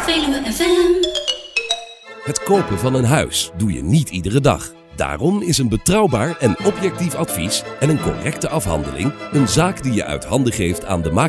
Veluwe FM. Het kopen van een huis doe je niet iedere dag. Daarom is een betrouwbaar en objectief advies en een correcte afhandeling een zaak die je uit handen geeft aan de